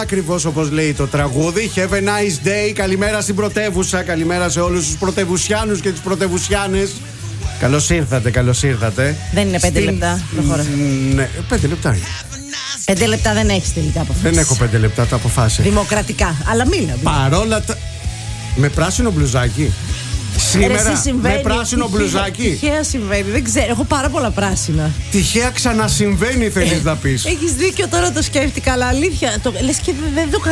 Ακριβώς όπως λέει το τραγούδι. Have a nice day. Καλημέρα στην πρωτεύουσα. Καλημέρα σε όλους τους πρωτευουσιάνους και τις πρωτευουσιάνες. Καλώς ήρθατε, καλώς ήρθατε. Δεν είναι 5 λεπτά. Ναι, 5 λεπτά. 5 λεπτά δεν έχεις τελικά αποφάσεις. Δεν έχω 5 λεπτά, τα αποφάσισα. Δημοκρατικά. Αλλά μίλα. Παρόλα τα. Με πράσινο μπλουζάκι. Σήμερα με πράσινο μπλουζάκι. Τυχαία συμβαίνει, δεν ξέρω. Έχω πάρα πολλά πράσινα. Τυχαία ξανασυμβαίνει, θέλεις να πεις. Έχεις δίκιο, τώρα το σκέφτηκα, αλλά αλήθεια. Λες και δεν το